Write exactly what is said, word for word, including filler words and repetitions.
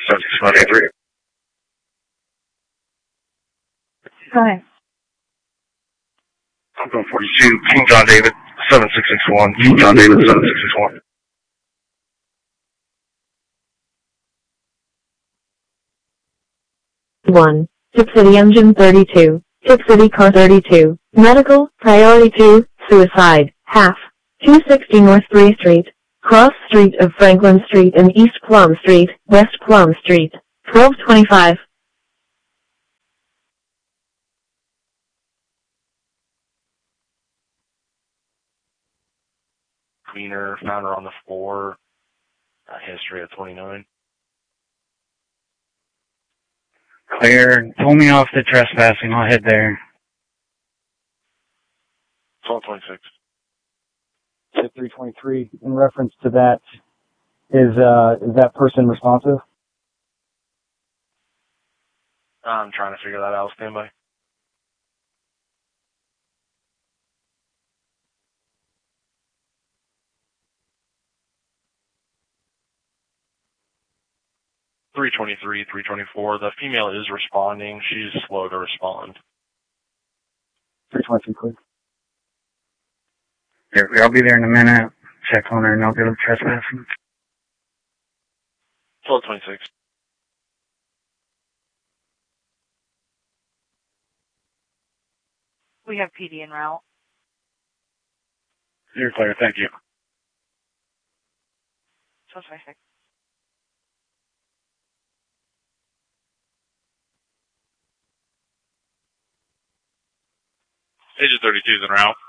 seven six one eight three. Hi. I'm going forty-two, King John David, seven six six one. King John David, seven six six one. one. Tip City Engine thirty-two. Tip City Car thirty-two. Medical, Priority two, Suicide, half. two sixty North three Street. Cross Street of Franklin Street and East Plum Street, West Plum Street. twelve twenty-five. Cleaner, found her on the floor. Uh, history of twenty-nine. Clear. Pull me off the trespassing. I'll head there. twelve twenty-six. Tip three twenty-three, in reference to that, is uh, is that person responsive? I'm trying to figure that out. Stand by. three twenty-three, three twenty-four. The female is responding. She's slow to respond. three twenty-three, clear. Here, I'll be there in a minute. Check on her and I'll go to trespassing. twelve twenty-six. We have P D en route. You're clear. Thank you. twelve twenty-six. Agent thirty-two is en route.